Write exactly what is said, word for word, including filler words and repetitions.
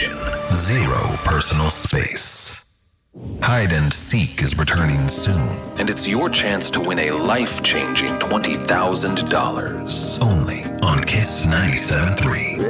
isolation, zero personal space. Hide and Seek is returning soon, and it's your chance to win a life-changing twenty thousand dollars only on Kiss ninety-seven point three.